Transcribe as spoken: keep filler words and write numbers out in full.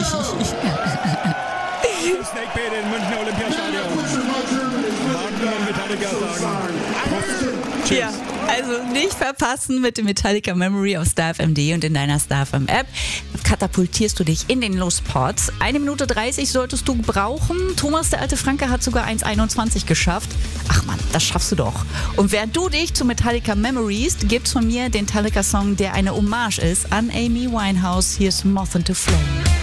Snake Bait in München Olympiastadion. Martin und Metallica sagen. Ja, also nicht verpassen mit dem Metallica Memory auf Star F M punkt de und in deiner Star F M App. Katapultierst du dich in den Lostpot. Eine Minute dreißig solltest du brauchen. Thomas, der alte Franke, hat sogar eins einundzwanzig geschafft. Ach man, das schaffst du doch. Und während du dich zu Metallica Memories, gibt's von mir den Metallica-Song, der eine Hommage ist an Amy Winehouse. Hier ist Moth into Flame.